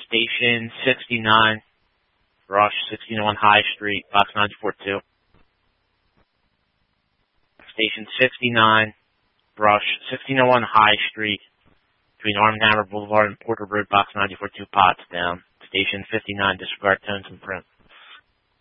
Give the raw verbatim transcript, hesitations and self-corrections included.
Station sixty-nine, Brush, sixteen oh one High Street, box ninety-four two. Station sixty-nine, Brush, sixteen oh one High Street, between Arm and Hammer Boulevard and Porter Road, box ninety-four two, Potsdam. Station fifty-nine, disregard tones and print.